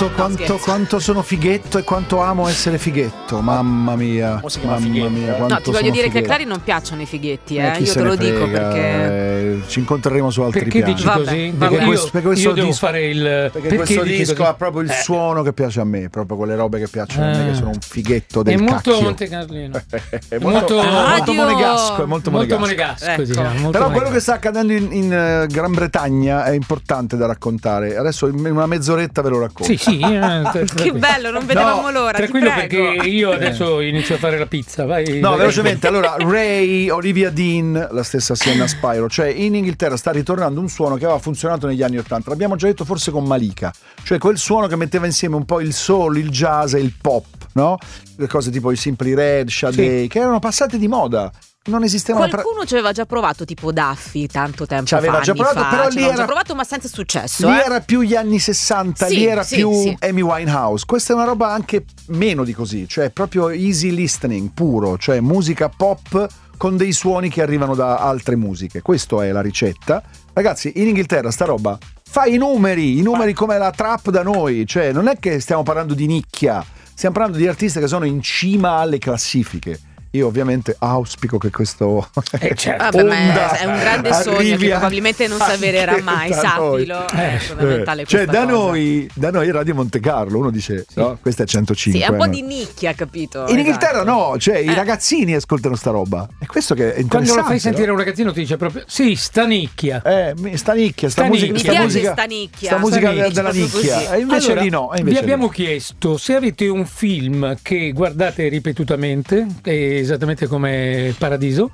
quanto sono fighetto e quanto amo essere fighetto. Mamma mia. Mamma mia. No, ti voglio dire che a fighetto. Clary non piacciono i fighetti, Chi io se te lo ne frega, dico perché ci incontreremo su altri perché piani. dici così? Vabbè. Perché Io devo fare il. Perché questo disco ha proprio il suono che piace a me, proprio quelle robe che piacciono a me, che sono un fighetto del è molto cacchio. Montecarlino. È molto monegasco, è molto monegasco. Ecco. Diciamo, molto Però quello monegasco. che sta accadendo in Gran Bretagna è importante da raccontare. Adesso in una mezz'oretta ve lo racconto. Sì. che bello, non vedevamo l'ora. Tranquillo, ti prego. perché io adesso inizio a fare la pizza. Vai. No, velocemente. Allora, Ray, Olivia Dean, la stessa Sienna Spiro. Cioè, in Inghilterra sta ritornando un suono che aveva funzionato negli anni '80. L'abbiamo già detto forse con Malika. Cioè, quel suono che metteva insieme un po' il soul, il jazz e il pop, no? Le cose tipo i Simply Red, Sade, che erano passate di moda. Non esistevano. Qualcuno ci aveva già provato, tipo Daffy, tanto tempo Ci aveva fa, già anni provato, fa. però Ci lì avevano era già provato, ma senza successo. Lì era più gli anni 60, Sì, lì era sì, più sì. Amy Winehouse. Questa è una roba anche meno di così, cioè proprio easy listening puro, cioè musica pop con dei suoni che arrivano da altre musiche. Questa è la ricetta. Ragazzi, in Inghilterra sta roba fa i numeri come la trap da noi, cioè non è che stiamo parlando di nicchia, stiamo parlando di artisti che sono in cima alle classifiche. Io ovviamente auspico che questo Vabbè, ma è un grande sogno che probabilmente non si avvererà mai, sappilo, è fondamentale cioè questa da cosa. noi Radio Monte Carlo uno dice no, questa è 105. Sì, è un po' no? di nicchia, capito? In Inghilterra Esatto. no, cioè i ragazzini ascoltano sta roba. È questo che è interessante. Quando lo fai sentire no? un ragazzino ti dice proprio sì, sta nicchia. Sta nicchia, sta musica, Mi sta piace musica, sta nicchia. sta musica Sta della nicchia, nicchia. proprio E invece Allora, di no. vi abbiamo chiesto se avete un film che guardate ripetutamente, esattamente come Paradiso,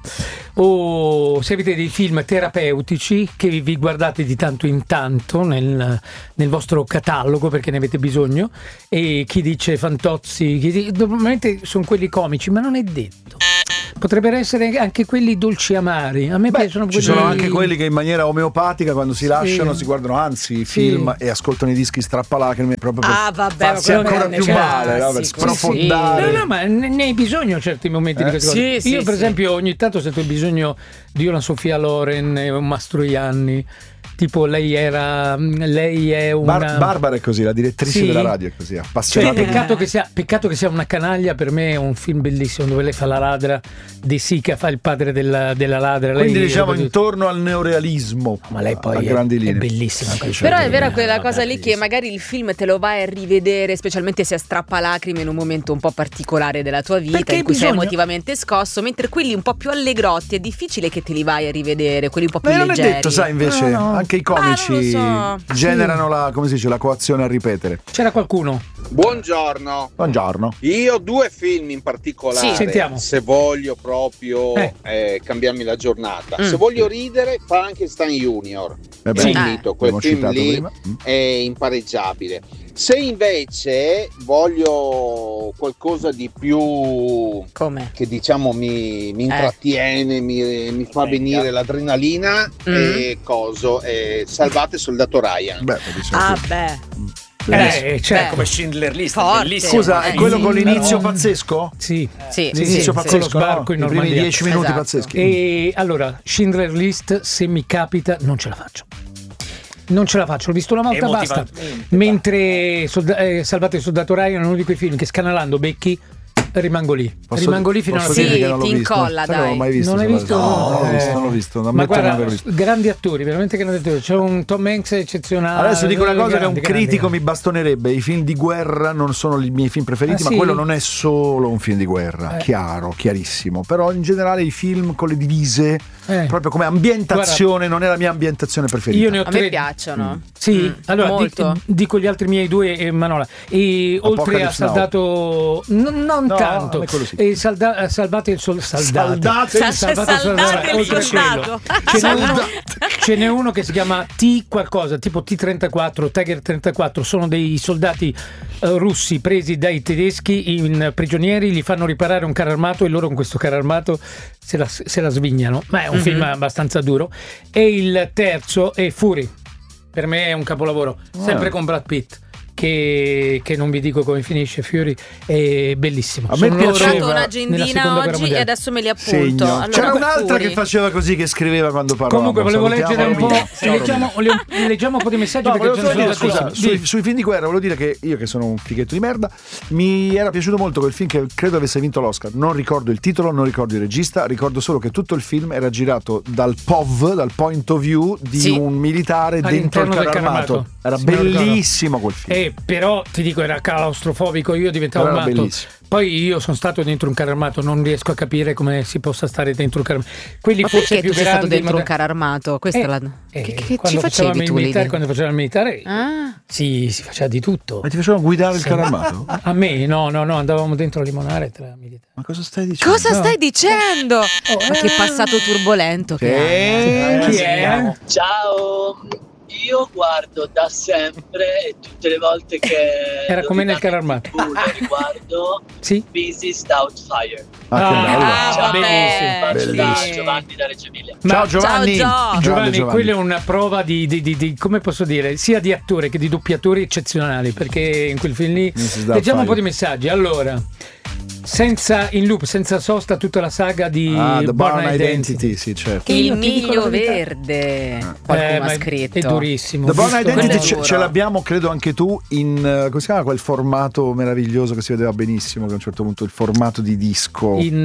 o se avete dei film terapeutici che vi guardate di tanto in tanto nel vostro catalogo perché ne avete bisogno, e chi dice Fantozzi, normalmente sono quelli comici, ma non è detto. Potrebbero essere anche quelli dolci amari. A me piacciono ci quelli. sono anche quelli che in maniera omeopatica quando si lasciano si guardano anzi film e ascoltano i dischi strappalacrime proprio per vabbè, farsi ancora più male, no? Per sprofondare. No, ma ne hai bisogno a certi momenti di queste cose. Sì, Io per esempio ogni tanto sento il bisogno di una Sofia Loren e un Mastroianni. Tipo lei è una Barbara è così, la direttrice della radio è così, cioè, appassionata. peccato che sia una canaglia. Per me è un film bellissimo dove lei fa la ladra, De Sica fa il padre della ladra. Quindi lei diciamo intorno al neorealismo, ma lei poi a grandi linee. è bellissima. Però è vera quella cosa lì che magari il film te lo vai a rivedere, specialmente se strappa lacrime in un momento un po' particolare della tua vita, Perché in cui sei bisogna- emotivamente scosso, mentre quelli un po' più allegrotti è difficile che te li vai a rivedere, quelli un po' più Ma non è leggeri. detto, sai, invece No. anche i comici non lo so. generano la, come si dice, la coazione a ripetere. C'era qualcuno? Buongiorno. Buongiorno. Io due film in particolare, Sì. Sentiamo. se voglio proprio cambiarmi la giornata. Se voglio ridere, Frankenstein Junior. Beh, Finito, quel l'abbiamo film citato lì prima. è impareggiabile. Se invece voglio qualcosa di più Come? che diciamo mi intrattiene, mi fa venire l'adrenalina, Salvate Soldato Ryan. Beh, diciamo sì. Certo. Come Schindler List, Forte. bellissimo. Scusa, è quello con l'inizio pazzesco? Sì. Sì, L'inizio con pazzesco, lo sbarco no? in I primi Normandia. 10 minuti Esatto. pazzeschi. E allora, Schindler List, se mi capita, non ce la faccio. Non ce la faccio, l'ho visto una volta, basta. Mentre Salvate il Soldato Ryan è uno di quei film che scanalando becchi, rimango lì. Rimango lì fino alla posso fine. dire che non l'ho ti visto? incolla, Sai che non l'ho dai. mai visto. Non hai visto? Non l'ho visto. Non Ma ammetto di non guarda, aver visto. grandi attori, veramente grandi attori. C'è un Tom Hanks eccezionale. Adesso dico una cosa che un grandi, critico grandi. mi bastonerebbe. I film di guerra non sono i miei film preferiti, Ah, ma sì? quello non è solo un film di guerra. Chiaro, chiarissimo. Però in generale i film con le divise, proprio come ambientazione, non è la mia ambientazione preferita. Io ne ho A me tre. piacciono. Sì, allora molto. dico gli altri miei due, Manola. E oltre a Apocalypse Now. Saldato, non No, tanto. a me quello sì. E Salvate il Soldato. Saldate il Saldate il oltre a soldato. quello. Ce n'è uno che si chiama T qualcosa, tipo T-34, Tiger 34, sono dei soldati russi presi dai tedeschi prigionieri, li fanno riparare un carro armato e loro con questo carro armato se la svignano, ma è un film abbastanza duro. E il terzo è Fury, per me è un capolavoro, sempre con Brad Pitt, che non vi dico come finisce. Fury è bellissimo. A me ho fatto un'agendina oggi e adesso me li appunto. Allora, c'era un'altra che faceva così, che scriveva quando parlavamo. Comunque volevo leggere un po'. Leggiamo un po' di messaggi. Sui film di guerra volevo dire che io, che sono un fighetto di merda, mi era piaciuto molto quel film che credo avesse vinto l'Oscar. Non ricordo il titolo, non ricordo il regista, ricordo solo che tutto il film era girato dal POV, dal point of view di un militare dentro il carro armato. Era bellissimo quel film. Però ti dico, era claustrofobico, io diventavo matto. Bellissimo. Poi io sono stato dentro un carro armato, non riesco a capire come si possa stare dentro un carro armato. Quelli ma forse perché più tu sei grandi, stato dentro un carro armato? Questa è la... Che ci facevi tu lì? Quando facevamo il militare si faceva di tutto. Ma ti facevano guidare il carro armato? A me no, andavamo dentro a limonare tra militari. Ma cosa stai dicendo? Cosa stai dicendo? Ma che passato turbolento che hai. Chi è? Ciao. Io guardo da sempre e tutte le volte che era come nel carro armato lo riguardo Busy Doubtfire. Bellissimo. Giovanni da Reggio Emilia. Ciao Giovanni. Giovanni, quella è una prova di come posso dire, sia di attore che di doppiatori eccezionali, perché in quel film lì leggiamo un po' di messaggi. Allora, senza sosta tutta la saga di The Bourne Identity, sì, certo. Il miglio verde. Qualcuno ha scritto. È durissimo. The Bourne Identity ce l'abbiamo, credo anche tu, in come si chiama quel formato meraviglioso che si vedeva benissimo, che a un certo punto il formato di disco in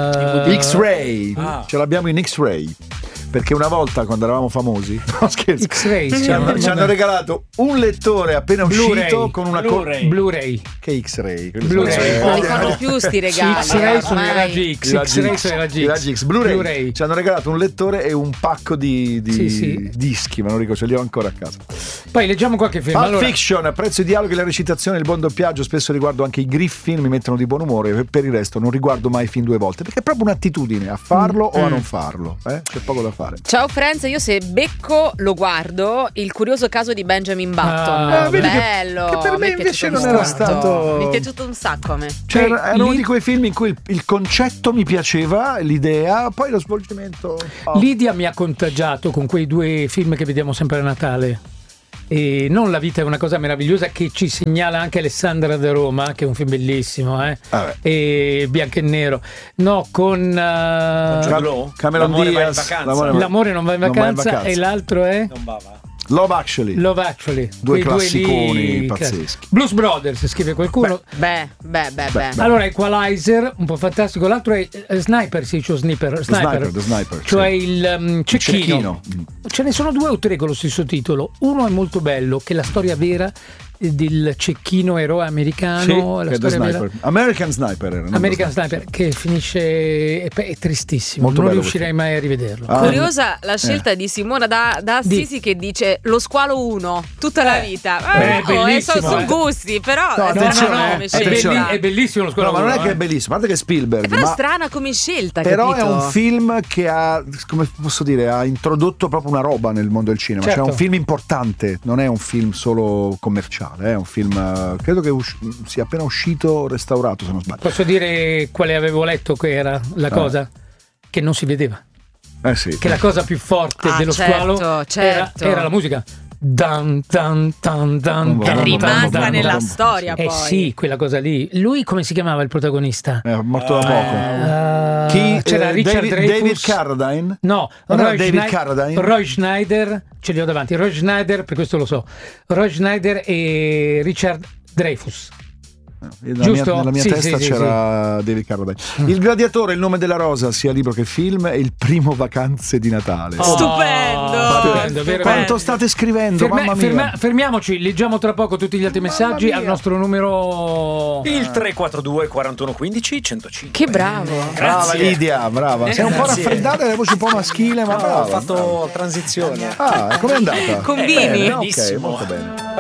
X-Ray. Ce l'abbiamo in X-Ray. Perché una volta, quando eravamo famosi, no scherzo, X-Ray, ci hanno regalato un lettore appena uscito con una Blu-ray. Che X-Ray? Blu-ray. Non li fanno più sti regali. X-Ray sono i raggi X. X-ray sono i raggi X. Blu-ray. Ci hanno regalato un lettore e un pacco di dischi, ma non ricordo, ce li ho ancora a casa. Poi leggiamo qualche film. Pulp Fiction, apprezzo i dialoghi, la recitazione, il buon doppiaggio, spesso riguardo anche i Griffin, mi mettono di buon umore. Per il resto non riguardo mai film 2 volte, perché è proprio un'attitudine a farlo o a non farlo. C'è poco da fare. Ciao Franz, io se becco lo guardo. Il curioso caso di Benjamin Button. Bello. Che per me invece non era stato. Mi è piaciuto un sacco a me. Cioè, era uno di quei film in cui il concetto mi piaceva, l'idea, poi lo svolgimento. Lidia mi ha contagiato con quei 2 film che vediamo sempre a Natale. E non La vita è una cosa meravigliosa, che ci segnala anche Alessandra da Roma, che è un film bellissimo, e bianco e nero. No, con Cameron Diaz, L'amore non va in vacanza e l'altro è Non va. Love Actually. 2 classiconi pazzeschi. Blues Brothers, scrive qualcuno. Beh. Allora Equalizer, un po' fantastico. L'altro è Sniper, Sniper. Cioè il cecchino. Ce ne sono 2 o 3 con lo stesso titolo. Uno è molto bello, che è la storia vera del cecchino eroe americano, la storia vera. American Sniper, che finisce è tristissimo. Molto non riuscirei mai a rivederlo. Curiosa la scelta di Simona da Assisi, che dice Lo squalo 1 tutta la vita. Sono gusti, però attenzione, è bellissimo lo squalo 1. Ma non è che è bellissimo, guarda che Spielberg, però è strana come scelta, però capito? è un film che ha, come posso dire, ha introdotto proprio una roba nel mondo del cinema. Cioè è un film importante, non è un film solo commerciale. È un film, credo che sia appena uscito, restaurato, se non sbaglio. Posso dire quale avevo letto che era la cosa? Che non si vedeva. Che la cosa più forte dello squalo era la musica. È rimasta nella storia poi. Sì, quella cosa lì. Lui come si chiamava il protagonista? È morto da poco. C'era Richard Dreyfuss. David Carradine? No, Roy Schneider. Ce li ho davanti. Roy Schneider, per questo lo so. Roy Schneider e Richard Dreyfuss. Nella mia testa c'era David Carradine. Il Gladiatore, il nome della rosa, sia libro che film, è il primo Vacanze di Natale. Stupendo. Quanto state scrivendo, mamma mia. Fermiamoci, leggiamo tra poco tutti gli altri messaggi al nostro numero, il 342 41 15 105. Che bravo. Brava Lidia, brava. Sei un po' raffreddata, la voce un po' maschile, ma brava. Ho fatto transizione. Com'è andata? Combini. Ok, molto bene.